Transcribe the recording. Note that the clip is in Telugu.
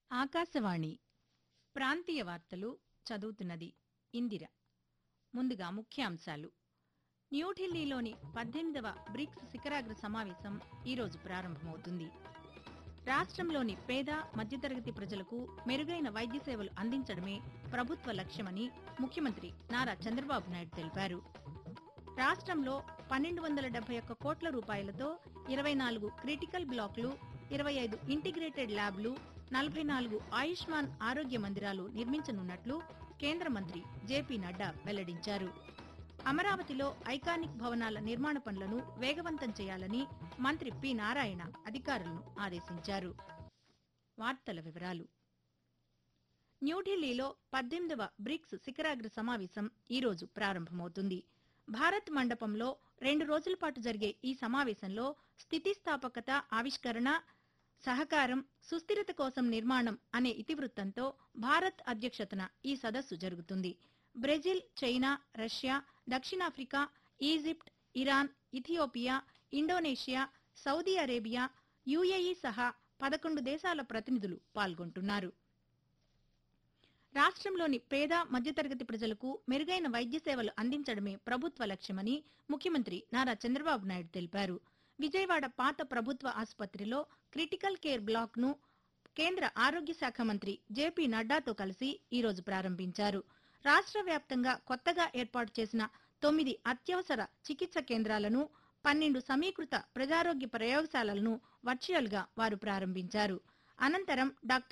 ఆకాశవాణి ప్రాంతీయ వార్తలు చదువుతున్నది ఇందిర. ముందుగా ముఖ్యాంశాలు. న్యూఢిల్లీలోని 18వ బ్రిక్స్ శిఖరాగ్ర సమావేశం ఈరోజు ప్రారంభమవుతుంది. రాష్ట్రంలోని పేద మధ్యతరగతి ప్రజలకు మెరుగైన వైద్య సేవలు అందించడమే ప్రభుత్వ లక్ష్యమని ముఖ్యమంత్రి నారా చంద్రబాబు నాయుడు తెలిపారు. రాష్ట్రంలో 1271 కోట్ల రూపాయలతో 24 క్రిటికల్ బ్లాకులు, 25 ఇంటిగ్రేటెడ్ ల్యాబ్లు, 44 ఆయుష్మాన్ ఆరోగ్య మందిరాలు నిర్మించనున్నట్లు కేంద్ర మంత్రి జేపీ నడ్డా వెల్లడించారు. అమరావతిలో ఐకానిక్ భవనాల నిర్మాణ పనులను వేగవంతం చేయాలని మంత్రి పి నారాయణ అధికారులను ఆదేశించారు. వార్తల వివరాలు. న్యూఢిల్లీలో 18వ బ్రిక్స్ శిఖరాగ్ర సమావేశం ఈరోజు ప్రారంభమవుతుంది. భారత్ మండపంలో 2 రోజుల పాటు జరిగే ఈ సమావేశంలో స్థితిస్థాపకత, ఆవిష్కరణ, సహకారం, సుస్థిరత కోసం నిర్మాణం అనే ఇతివృత్తంతో భారత్ అధ్యక్షతన ఈ సదస్సు జరుగుతుంది. బ్రెజిల్, చైనా, రష్యా, దక్షిణాఫ్రికా, Egypt, Iran, Ethiopia, Indonesia, Saudi Arabia, UAE సహా 11 దేశాల ప్రతినిధులు పాల్గొంటున్నారు. రాష్ట్రంలోని పేద మధ్యతరగతి ప్రజలకు మెరుగైన వైద్య సేవలు అందించడమే ప్రభుత్వ లక్ష్యమని ముఖ్యమంత్రి నారా చంద్రబాబు నాయుడు తెలిపారు. విజయవాడ పాత ప్రభుత్వ ఆసుపత్రిలో క్రిటికల్ కేర్ బ్లాక్ ను కేంద్ర ఆరోగ్య శాఖ మంత్రి జేపీ నడ్డాతో కలిసి ఈరోజు ప్రారంభించారు. రాష్ట్ర వ్యాప్తంగా కొత్తగా ఏర్పాటు చేసిన 9 అత్యవసర చికిత్స కేంద్రాలను, 12 సమీకృత ప్రజారోగ్య ప్రయోగశాలలను వర్చువల్ గా వారు ప్రారంభించారు. అనంతరం డాక్టర్